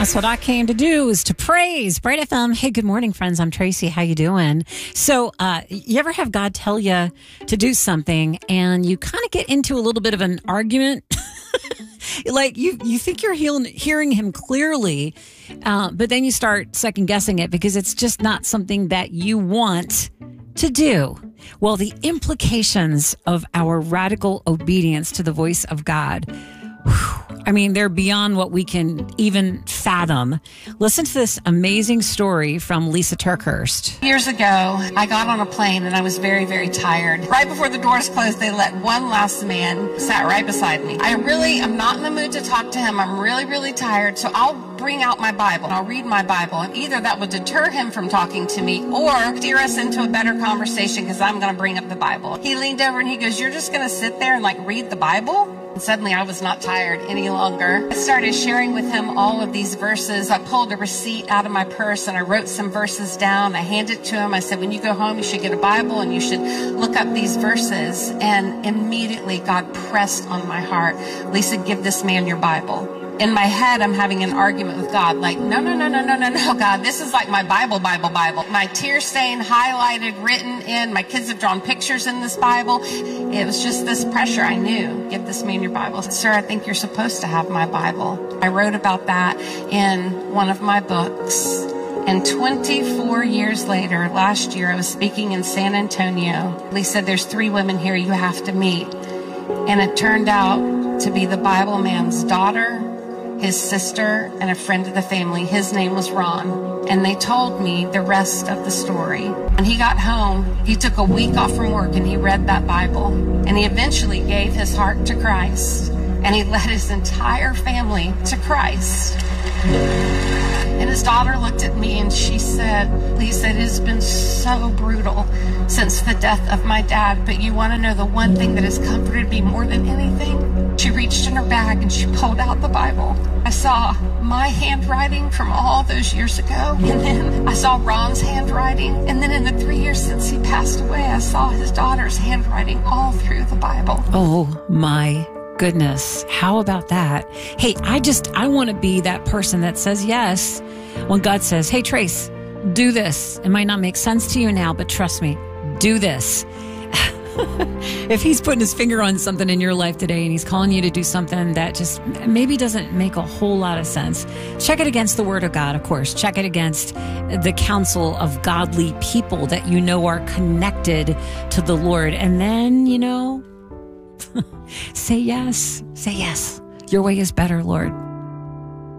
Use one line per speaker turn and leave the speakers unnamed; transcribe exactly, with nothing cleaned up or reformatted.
That's what I came to do, is to praise. Bright F M. Hey, good morning, friends. I'm Tracy. How you doing? So, uh, you ever have God tell you to do something and you kind of get into a little bit of an argument? Like you, you think you're hearing, hearing him clearly, uh, but then you start second guessing it because it's just not something that you want to do. Well, the implications of our radical obedience to the voice of God, whew, I mean, they're beyond what we can even fathom. Listen to this amazing story from Lisa Turkhurst.
Years ago, I got on a plane and I was very, very tired. Right before the doors closed, they let one last man sat right beside me. I really am not in the mood to talk to him. I'm really, really tired. So I'll bring out my Bible and I'll read my Bible. And either that would deter him from talking to me or steer us into a better conversation because I'm going to bring up the Bible. He leaned over and he goes, "You're just going to sit there and like read the Bible?" And suddenly I was not tired any longer. I started sharing with him all of these verses. I pulled a receipt out of my purse and I wrote some verses down. I handed it to him. I said, "When you go home, you should get a Bible and you should look up these verses." And immediately God pressed on my heart, "Lisa, give this man your Bible." In my head, I'm having an argument with God. Like, no, no, no, no, no, no, no, God. This is like my Bible, Bible, Bible. My tear stain, highlighted, written in. My kids have drawn pictures in this Bible. It was just this pressure. I knew, give this man your Bible. I said, "Sir, I think you're supposed to have my Bible." I wrote about that in one of my books. And twenty-four years later, last year, I was speaking in San Antonio. He said, "There's three women here you have to meet." And it turned out to be the Bible man's daughter, his sister, and a friend of the family. His name was Ron. And they told me the rest of the story. When he got home, he took a week off from work and he read that Bible. And he eventually gave his heart to Christ. And he led his entire family to Christ. And his daughter looked at me and she said, "Lisa, it has been so brutal since the death of my dad, but you want to know the one thing that has comforted me more than anything?" She reached in her bag and she pulled out the Bible. I saw my handwriting from all those years ago, and then I saw Ron's handwriting, and then in the three years since he passed away, I saw his daughter's handwriting all through the Bible.
Oh my goodness. How about that? Hey, I just, I want to be that person that says yes when God says, "Hey, Trace, do this. It might not make sense to you now, but trust me, do this." If he's putting his finger on something in your life today and he's calling you to do something that just maybe doesn't make a whole lot of sense, check it against the Word of God, of course. Check it against the counsel of godly people that you know are connected to the Lord. And then, you know, say yes. Say yes. Your way is better, Lord.